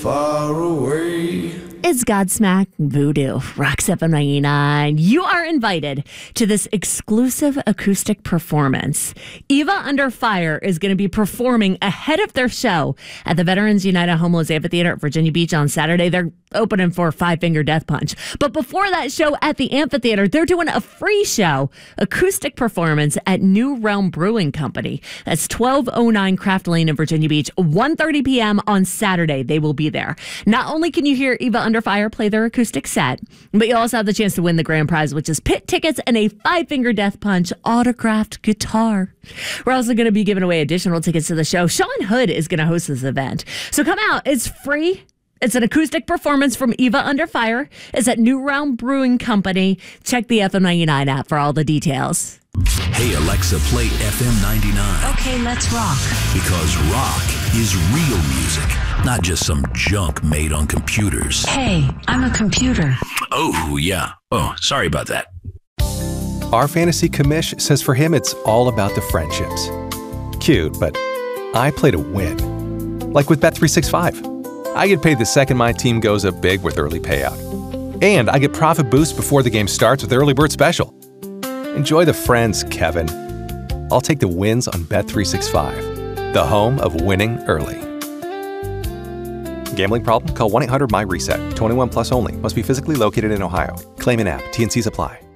Far away. It's Godsmack Voodoo, Rock 799. You are invited to this exclusive acoustic performance. Eva Under Fire is going to be performing ahead of their show at the Veterans United Homeless Amphitheater at Virginia Beach on Saturday. They're opening for Five Finger Death Punch. But before that show at the amphitheater, they're doing a free show, acoustic performance at New Realm Brewing Company. That's 1209 Craft Lane in Virginia Beach, 1:30 p.m. on Saturday. They will be there. Not only can you hear Eva Under Fire play their acoustic set, but you also have the chance to win the grand prize, which is pit tickets and a Five Finger Death Punch autographed guitar. We're also going to be giving away additional tickets to the show. Sean Hood is going to host this event. So come out. It's free. It's an acoustic performance from Eva Under Fire. It's at New Realm Brewing Company. Check the FM 99 app for all the details. Hey, Alexa, play FM 99. Okay, let's rock. Because rock is real music, not just some junk made on computers. Hey, I'm a computer. Oh, yeah. Oh, sorry about that. Our fantasy commish says for him it's all about the friendships. Cute, but I play to win. Like with Bet365. I get paid the second my team goes up big with early payout. And I get profit boost before the game starts with Early Bird Special. Enjoy the friends, Kevin. I'll take the wins on Bet365, the home of winning early. Gambling problem? Call 1-800-MY-RESET. 21 plus only. Must be physically located in Ohio. Claim in app. T&Cs apply.